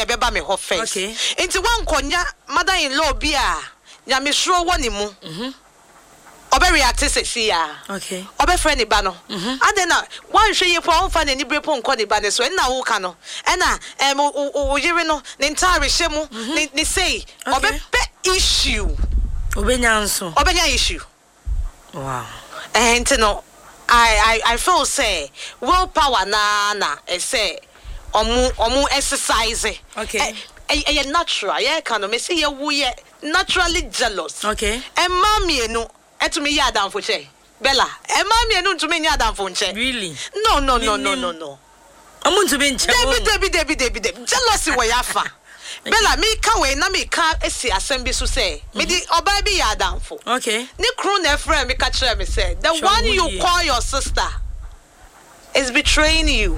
beba me ho first. Okay. Into one konya mother-in-law bia nyame suro woni mu. Obe react say ya. Okay. Obe friend ba no. And na one hwe ye po on fa na ni brepo nko ni ba ne so na wo ka no. E na o yire no ne ntare hye mu ni say obe pe issue. Obenya nso. Obenya issue. Wow. And no I feel say willpower na say omu exercise. Okay. Natural. Yeah, kind of me say you naturally jealous. Okay. And mommy no etumi ya dan for che. Bella, and mommy no to me ya dan for che. Really? No. Amuntu be nche. Debi. Jealousy we yafa. Bella, me ka we na me ka esi assembly so say. Me di oba bi ya dan for. Okay. Ni crew na friend me ka kire me say, the one you call your sister is betraying you.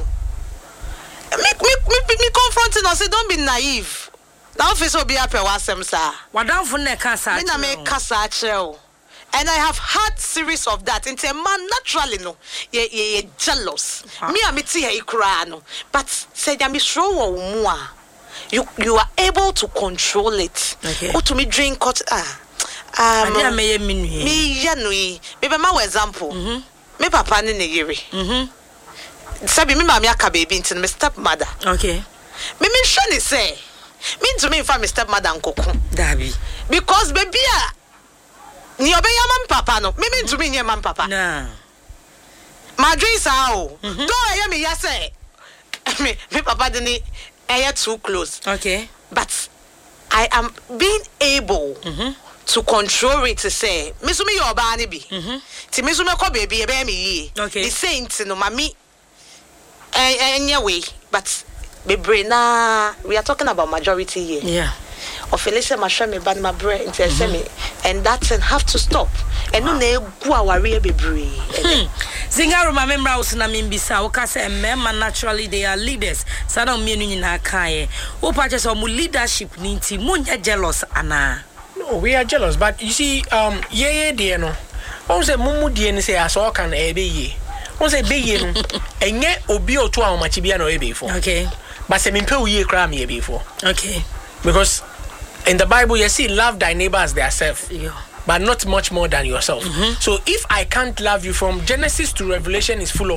Me confronting us, say don't be naive. Now office will be up your wasem sir. Wadanfo na kasa. Me na me kasa acheo. And I have had series of that. Into a man naturally no, ye jealous. Me a me ti he kra no. But say ya me show wo mu a. You are able to control it. Okay. O to me drink cut Ade me ye minui. Me ya no yi. Me be ma example. Me papa ne yere. Sabi me mama aka baby into my stepmother. Okay. Me sure ni say. Me to me my stepmother nkoko. Dabi. Because baby ni obeya man papa no. Me to me nye man papa. Nah. My dreams are don't hear me ya say. Me papa didn't too close. Okay. But I am being able to control it to say, me so me your bani bi. Ti me so me ko baby e be me yi. Okay. The saint no mami anyway, but bebre na we are talking about majority here. Yeah. Of Felicia Mashami ban my brain into me, and that thing have to stop. And no ne go our bebre. Zingaru member was na mimbisa o ka say men naturally they are leaders. So don't mean nyina kai. O pa just o leadership ni nti munya jealous ana. No, we are jealous, but you see ye de no. On say mumu de ni say aso kan e be ye. On say be ye no. Enye obi oto a machi bia na e be for. Okay. But say mempe ye kra me e be for. Okay. Because in the Bible you see love thy neighbor as thyself. Yeah. But not much more than yourself. So if I can't love you, from Genesis to Revelation is full of